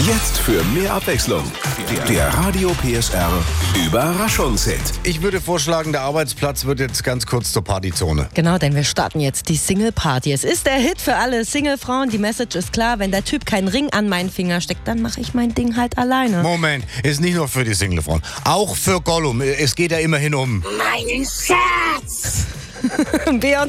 Jetzt für mehr Abwechslung. Der Radio PSR Überraschungshit. Ich würde vorschlagen, der Arbeitsplatz wird jetzt ganz kurz zur Partyzone. Genau, denn wir starten jetzt die Single-Party. Es ist der Hit für alle Single-Frauen. Die Message ist klar, wenn der Typ keinen Ring an meinen Finger steckt, dann mache ich mein Ding halt alleine. Moment, ist nicht nur für die Singlefrauen, auch für Gollum. Es geht ja immerhin um Meinen Schatz! Beyoncé